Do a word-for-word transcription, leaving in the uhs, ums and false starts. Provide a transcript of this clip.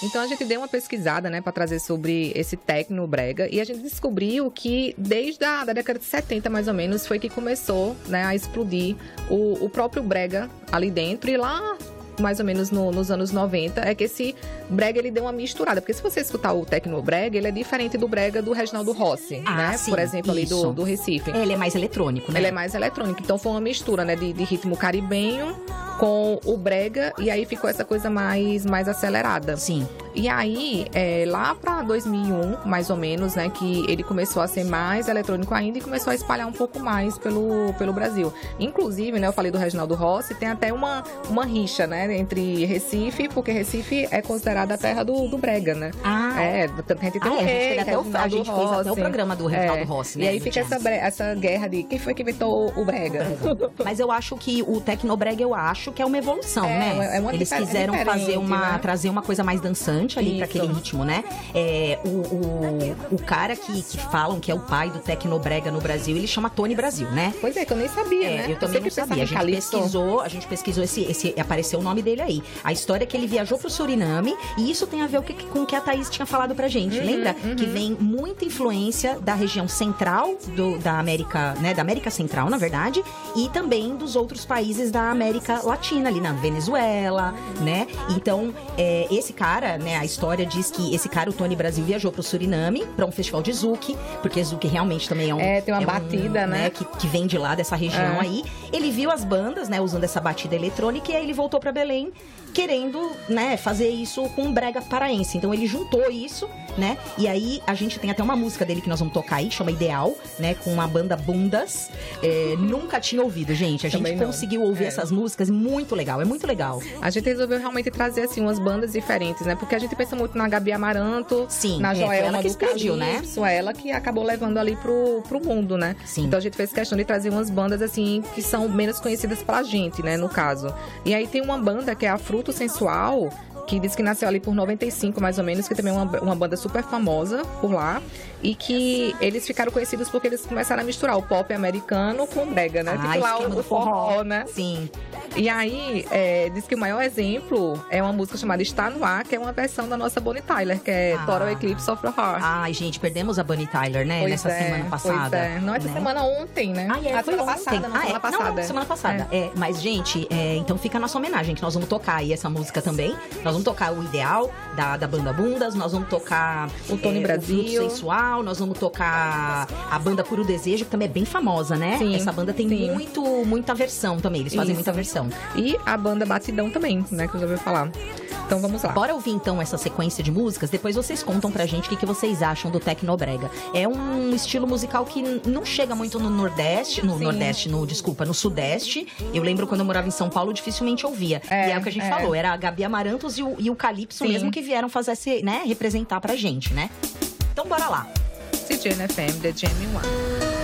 Então a gente deu uma pesquisada, né, para trazer sobre esse techno brega, e a gente descobriu que desde a da década de setenta, mais ou menos, foi que começou, né, a explodir o, o próprio brega ali dentro, e lá mais ou menos no, nos anos noventa, é que esse brega, ele deu uma misturada. Porque se você escutar o techno brega, ele é diferente do brega do Reginaldo Rossi, ah, né? Sim, por exemplo, ali isso. do, do Recife. Ele é mais eletrônico, né? Ele é mais eletrônico. Então foi uma mistura, né, de, de ritmo caribenho com o brega, e aí ficou essa coisa mais, mais acelerada. Sim. E aí, é, lá pra dois mil e um, mais ou menos, né, que ele começou a ser mais eletrônico ainda e começou a espalhar um pouco mais pelo, pelo Brasil. Inclusive, né, eu falei do Reginaldo Rossi, tem até uma, uma rixa, né, entre Recife, porque Recife é considerada a terra do, do brega, né? Ah, é. A gente tem ah, um é, rei, a gente, até o, a gente fez até o programa do Reginaldo é. Rossi, né? E aí fica essa, bre- essa guerra de quem foi que inventou o brega. Mas eu acho que o Tecnobrega, eu acho que é uma evolução, é, né? É uma Eles é quiseram fazer uma, né? trazer uma coisa mais dançante ali para aquele ritmo, né? É, o, o, o cara que, que falam que é o pai do Tecnobrega no Brasil, ele chama Tony Brasil, né? Pois é, que eu nem sabia, é, né? Eu também não sabia. A gente pesquisou, a gente pesquisou esse, esse, apareceu o nome dele aí. A história é que ele viajou pro Suriname, e isso tem a ver com o que a Thaís tinha falado pra gente, uhum, lembra? Uhum. Que vem muita influência da região central do, da América, né? Da América Central, na verdade, e também dos outros países da América Latina, ali na Venezuela, né? Então, é, esse cara, né? A história diz que esse cara, o Tony Brasil, viajou pro Suriname, pra um festival de zouk, porque zouk realmente também é um... É, tem uma é batida, um, né? né? Que, que vem de lá, dessa região é. aí. Ele viu as bandas, né? Usando essa batida eletrônica, e aí ele voltou pra Belém, querendo, né, fazer isso com um brega paraense. Então ele juntou isso, né? E aí a gente tem até uma música dele que nós vamos tocar aí, chama Ideal, né? Com a banda Bundas. É, nunca tinha ouvido, gente. A gente Também não. conseguiu ouvir é. essas músicas, muito legal, é muito legal. A gente resolveu realmente trazer, assim, umas bandas diferentes, né? Porque a gente pensa muito na Gabi Amaranto, Sim, na é, Joelma que do explodiu, Calypso, né? ela que acabou levando ali pro, pro mundo, né? Sim. Então a gente fez questão de trazer umas bandas, assim, que são menos conhecidas pra gente, né? No caso. E aí tem uma banda que é a Fruto Sensual, que diz que nasceu ali por noventa e cinco, mais ou menos, que também é uma, uma banda super famosa por lá, e que eles ficaram conhecidos porque eles começaram a misturar o pop americano com o brega, né? Ah, tipo lá o, do o forró, né? Sim. E aí, é, diz que o maior exemplo é uma música chamada Está No Ar, que é uma versão da nossa Bonnie Tyler, que é Ah. Total Eclipse of the Heart. Ai, gente, perdemos a Bonnie Tyler, né? Pois Nessa é, semana passada. Pois é. Não, essa né? semana ontem, né? Ah, é, a foi semana ontem. passada, não, ah, semana é? passada. Não, não, semana passada. É. É, mas, gente, é, então fica a nossa homenagem, que nós vamos tocar aí essa música também. Nós vamos tocar o Ideal, da, da banda Bundas, nós vamos tocar o Tony é, Brasil, o Fruto Sensual, nós vamos tocar a banda Puro Desejo, que também é bem famosa, né? Sim, essa banda tem sim. muito, muita versão também, eles fazem Isso. muita versão. E a banda Batidão também, né? Que eu já ouvi falar. Então vamos lá. Bora ouvir então essa sequência de músicas, depois vocês contam pra gente o que, que vocês acham do Tecnobrega. É um estilo musical que n- não chega muito no Nordeste, no Sim. Nordeste, no, desculpa, no Sudeste. Eu lembro quando eu morava em São Paulo, dificilmente ouvia. É, e é o que a gente é. falou, era a Gabi Amarantos e o, e o Calypso Sim. mesmo que vieram fazer esse, né, representar pra gente, né? Então bora lá. C J N F M, The Jamie One.